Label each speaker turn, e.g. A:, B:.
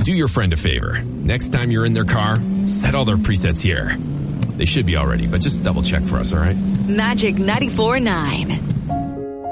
A: Do your friend a favor. Next time you're in their car, set all their presets here. They should be already, but just double check for us, all right?
B: Magic 94.9.